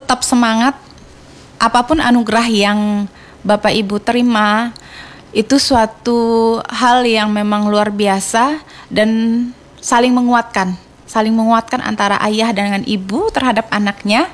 tetap semangat. Apapun anugerah yang Bapak Ibu terima, itu suatu hal yang memang luar biasa dan saling menguatkan antara ayah dengan ibu terhadap anaknya.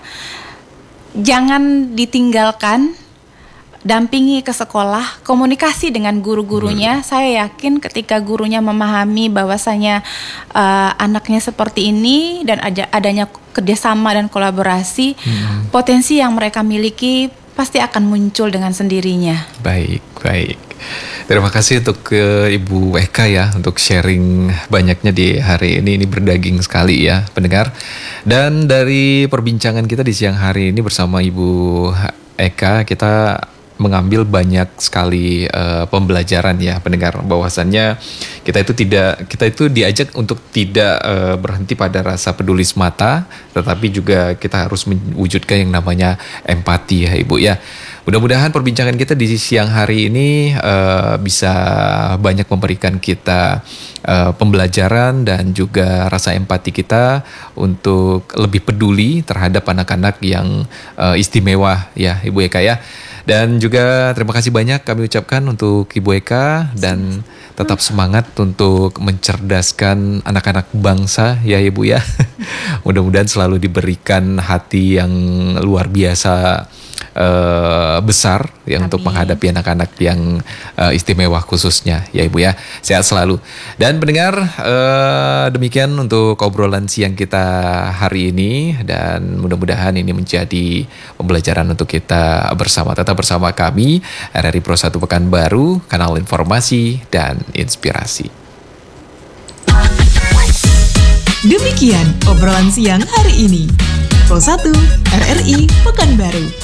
Jangan ditinggalkan, dampingi ke sekolah, komunikasi dengan guru-gurunya. Saya yakin ketika gurunya memahami bahwasanya anaknya seperti ini dan adanya kerjasama dan kolaborasi, potensi yang mereka miliki pasti akan muncul dengan sendirinya. Baik. Terima kasih untuk Ibu Eka ya untuk sharing banyaknya di hari ini. Ini berdaging sekali ya pendengar. Dan dari perbincangan kita di siang hari ini bersama Ibu Eka, kita mengambil banyak sekali pembelajaran ya pendengar, bahwasannya kita itu diajak untuk tidak berhenti pada rasa peduli semata, tetapi juga kita harus mewujudkan yang namanya empati ya Ibu ya. Mudah-mudahan perbincangan kita di siang hari ini bisa banyak memberikan kita pembelajaran dan juga rasa empati kita untuk lebih peduli terhadap anak-anak yang istimewa ya Ibu Eka ya. Dan juga terima kasih banyak kami ucapkan untuk Ibu Eka, dan tetap semangat untuk mencerdaskan anak-anak bangsa ya Ibu ya. Mudah-mudahan selalu diberikan hati yang luar biasa besar ya untuk menghadapi anak-anak yang istimewa khususnya ya Ibu ya. Sehat selalu. Dan pendengar, demikian untuk obrolan siang kita hari ini, dan mudah-mudahan ini menjadi pembelajaran untuk kita bersama. Tetap bersama kami RRI Pro 1 Pekanbaru, kanal informasi dan inspirasi. Demikian obrolan siang hari ini. Pro 1 RRI Pekanbaru.